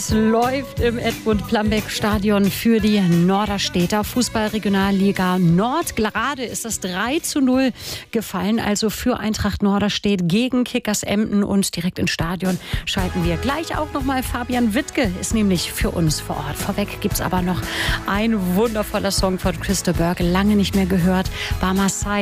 Es läuft im Edmund-Plambeck-Stadion für die Norderstedter Fußball-Regionalliga Nord. Gerade ist das 3:0 gefallen, also für Eintracht Norderstedt gegen Kickers Emden. Und direkt ins Stadion schalten wir gleich auch nochmal. Fabian Wittke ist nämlich für uns vor Ort. Vorweg gibt es aber noch ein wundervoller Song von Crystal Burke, lange nicht mehr gehört, Barmasai.